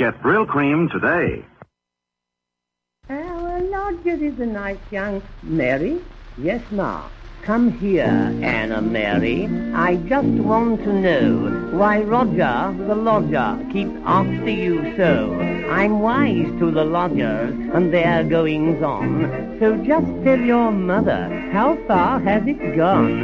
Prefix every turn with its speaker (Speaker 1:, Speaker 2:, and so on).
Speaker 1: Get Brill Cream today.
Speaker 2: Our lodger is a nice young... Mary? Yes, ma. Come here, Anna Mary. I just want to know why Roger, the lodger, keeps after you so. I'm wise to the lodgers and their goings-on. So just tell your mother, how far has it gone?